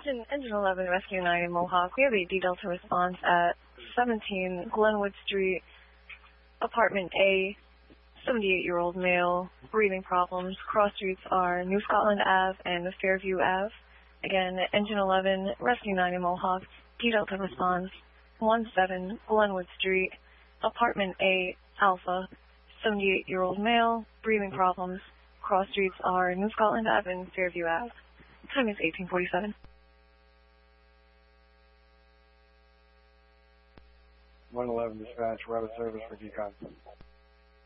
Engine 11, Rescue 9 in Mohawk. We have a D Delta response at 17 Glenwood Street, Apartment A, 78-year-old male, breathing problems. Cross streets are New Scotland Ave and Fairview Ave. Again, Engine 11, Rescue 9 in Mohawk. D Delta response 17 Glenwood Street, Apartment A, Alpha, 78-year-old male, breathing problems. Cross streets are New Scotland Ave and Fairview Ave. Time is 18:47. 111 dispatch, we're out of service for decon.